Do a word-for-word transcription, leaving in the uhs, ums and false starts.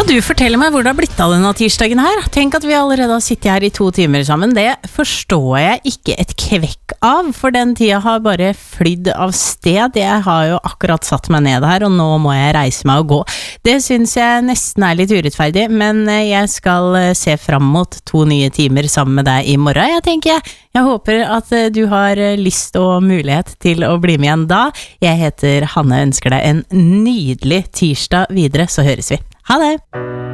du fortelle meg hvor det har blitt av denne tirsdagen her? Tenk at vi allerede har sittet her i to timer sammen. Det forstår jeg ikke et kvekk av, for den tida har bare flydd av sted. Jeg har jo akkurat satt meg ned her, og nå må jeg reise meg og gå. Det synes jeg nesten er litt urettferdig, men jeg skal se fram mot to nye timer sammen med deg i morgen. Jeg tenker, jeg håper at du har lyst og mulighet til å bli med igjen da. Jeg heter Hanne, ønsker deg en nydelig tirsdag videre, så høres vi. Ha det!